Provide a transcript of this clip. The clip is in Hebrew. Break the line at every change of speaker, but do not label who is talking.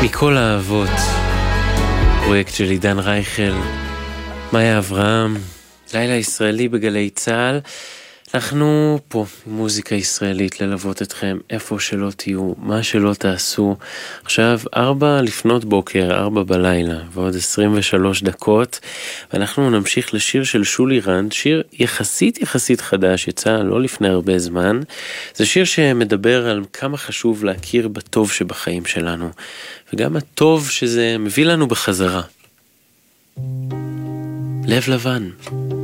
מכל האהבות, פרויקט של עידן רייכל, מאיה אברהם, לילה ישראלי בגלי צהל. אנחנו פה, מוזיקה ישראלית, ללוות אתכם איפה שלא תהיו, מה שלא תעשו. עכשיו 4 לפנות בוקר, 4 בלילה, ועוד 23 דקות, ואנחנו נמשיך לשיר של שולי רנד, שיר יחסית חדש, יצא לא לפני הרבה זמן. זה שיר שמדבר על כמה חשוב להכיר בטוב שבחיים שלנו, וגם הטוב שזה מביא לנו בחזרה. לב לבן.